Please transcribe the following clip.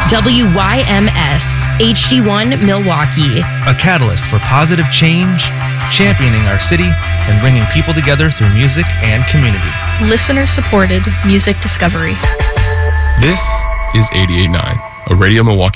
WYMS HD1 Milwaukee. A catalyst for positive change, championing our city, and bringing people together through music and community. Listener-supported music discovery. This is 88.9, a Radio Milwaukee